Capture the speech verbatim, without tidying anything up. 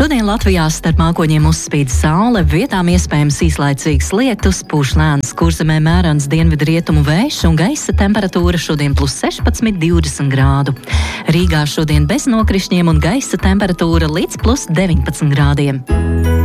Šodien Latvijā starp mākoņiem uzspīd saule, vietām iespējams īslaicīgs lietus, pūš lēns kurzemē mērens dienvidu rietumu vējš un gaisa temperatūra šodien plus sešpadsmit divdesmit grādu. Rīgā šodien bez nokrišņiem un gaisa temperatūra līdz plus deviņpadsmit grādiem.